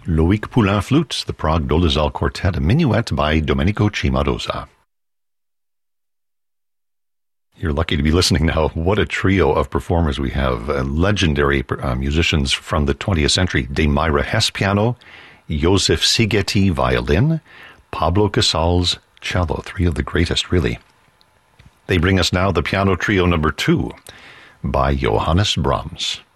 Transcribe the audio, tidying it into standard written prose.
Loic Poulain flute, the Prague Dolezal Quartet, a minuet by Domenico Cimarosa. You're lucky to be listening now. What a trio of performers we have. Legendary musicians from the 20th century. Demirra Hess piano, Josef Szigeti violin, Pablo Casals cello. Three of the greatest, really. They bring us now the piano trio number 2 by Johannes Brahms.